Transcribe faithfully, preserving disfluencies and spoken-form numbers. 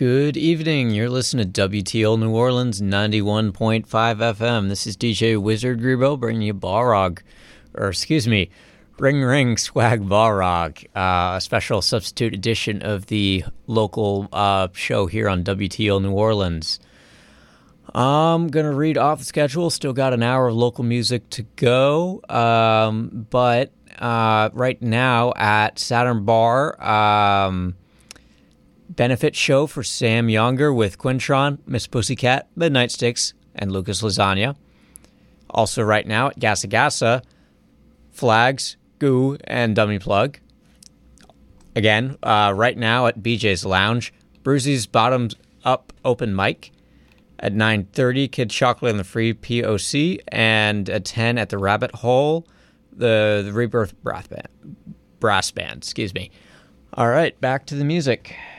Good evening. You're listening to W T L New Orleans ninety-one point five F M. This is D J Wizard Grebo bringing you Balrog, or excuse me, Ring Ring Swag Balrog, uh, a special substitute edition of the local uh, show here on W T L New Orleans. I'm going to read off the schedule. Still got an hour of local music to go, um, but uh, right now at Saturn Bar, um... benefit show for Sam Younger with Quintron, Miss Pussycat, Midnight Sticks, and Lucas Lasagna. Also right now at Gassa Gassa, Flags, Goo, and Dummy Plug. Again, uh, right now at B J's Lounge, Bruzy's Bottoms Up Open Mic. At nine thirty, Kid Chocolate and the Free P O C. And at ten at the Rabbit Hole, the, the Rebirth Brass Band. Brass Band, excuse me. All right, back to the music.